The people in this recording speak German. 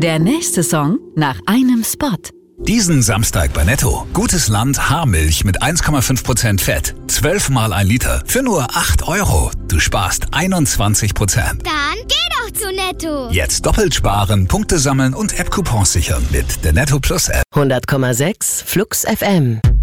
Der nächste Song nach einem Spot. Diesen Samstag bei Netto. Gutes Land Haarmilch mit 1,5% Fett. 12 mal 1 Liter. Für nur 8 €. Du sparst 21%. Dann geh doch zu Netto. Jetzt doppelt sparen, Punkte sammeln und App-Coupons sichern mit der Netto Plus App. 100,6 Flux FM.